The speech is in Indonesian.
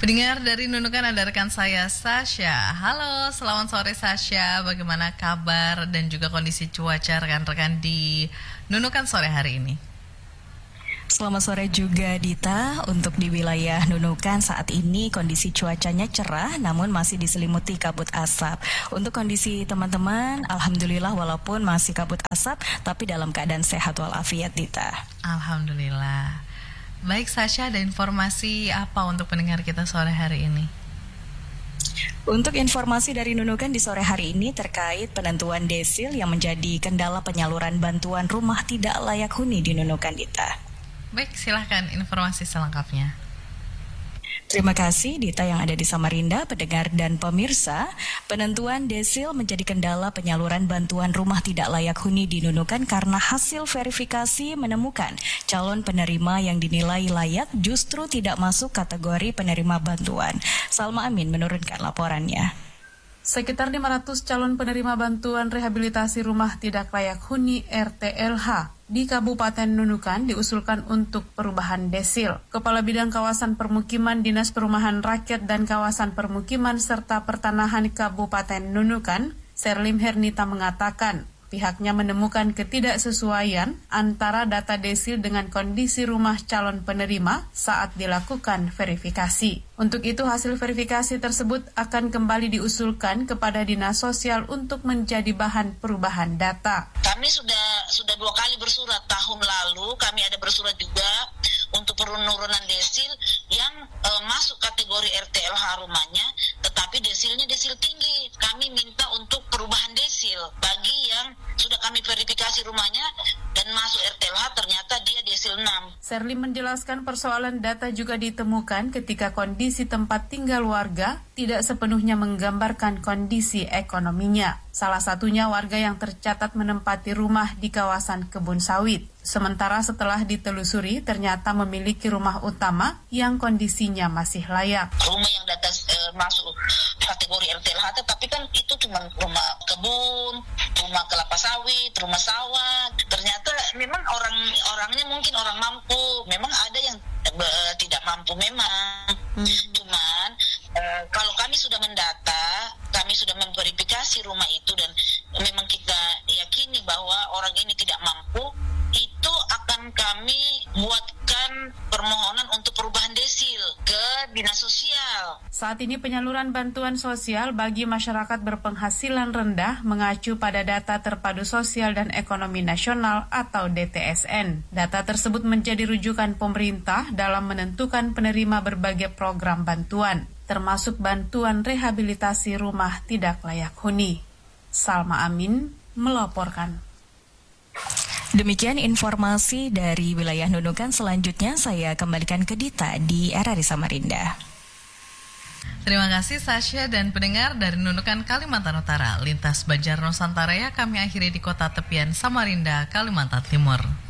Pendengar dari Nunukan ada rekan saya Sasha. Halo, selamat sore Sasha. Bagaimana kabar dan juga kondisi cuaca rekan-rekan di Nunukan sore hari ini? Selamat sore juga Dita. Untuk di wilayah Nunukan saat ini kondisi cuacanya cerah namun masih diselimuti kabut asap. Untuk kondisi teman-teman, alhamdulillah walaupun masih kabut asap tapi dalam keadaan sehat walafiat Dita. Alhamdulillah. Baik Sasha, ada informasi apa untuk pendengar kita sore hari ini? Untuk informasi dari Nunukan di sore hari ini terkait penentuan desil yang menjadi kendala penyaluran bantuan rumah tidak layak huni di Nunukan Dita. Baik, silahkan informasi selengkapnya. Terima kasih Dita yang ada di Samarinda, pendengar dan pemirsa. Penentuan desil menjadi kendala penyaluran bantuan rumah tidak layak huni di Nunukan karena hasil verifikasi menemukan calon penerima yang dinilai layak justru tidak masuk kategori penerima bantuan. Salma Amin menurunkan laporannya. Sekitar 500 calon penerima bantuan rehabilitasi rumah tidak layak huni RTLH di Kabupaten Nunukan diusulkan untuk perubahan desil. Kepala Bidang Kawasan Permukiman Dinas Perumahan Rakyat dan Kawasan Permukiman serta Pertanahan Kabupaten Nunukan, Serlim Hernita mengatakan, pihaknya menemukan ketidaksesuaian antara data desil dengan kondisi rumah calon penerima saat dilakukan verifikasi. Untuk itu hasil verifikasi tersebut akan kembali diusulkan kepada Dinas Sosial untuk menjadi bahan perubahan data. Kami sudah 2 kali bersurat. Tahun lalu kami ada bersurat juga untuk penurunan desil yang masuk kategori RTLH rumahnya, tetapi desilnya desil tinggi. Kami minta untuk perubahan desil bagi yang sudah kami verifikasi rumahnya dan masuk RTLH ternyata dia desil 6. Serlim menjelaskan persoalan data juga ditemukan ketika kondisi tempat tinggal warga tidak sepenuhnya menggambarkan kondisi ekonominya. Salah satunya warga yang tercatat menempati rumah di kawasan kebun sawit. Sementara setelah ditelusuri ternyata memiliki rumah utama yang kondisinya masih layak. Rumah yang data masuk kategori RTLH tapi kan itu cuma rumah kebun, rumah kelapa sawit, rumah sawah. Ternyata memang orangnya mungkin orang mampu. Memang ada yang tidak mampu memang. Cuman kalau kami sudah mendata, kami sudah memverifikasi rumah itu dan memang kita yakini bahwa orang ini tidak mampu, itu akan kami buatkan permohonan untuk perubahan desil ke Dinas Sosial. Saat ini penyaluran bantuan sosial bagi masyarakat berpenghasilan rendah mengacu pada data Terpadu Sosial dan Ekonomi Nasional atau DTSN. Data tersebut menjadi rujukan pemerintah dalam menentukan penerima berbagai program bantuan, termasuk bantuan rehabilitasi rumah tidak layak huni. Salma Amin melaporkan. Demikian informasi dari wilayah Nunukan. Selanjutnya saya kembalikan ke Dita di RRI Samarinda. Terima kasih Sasha dan pendengar dari Nunukan Kalimantan Utara. Lintas Banjar Nusantara ya kami akhiri di kota tepian Samarinda, Kalimantan Timur.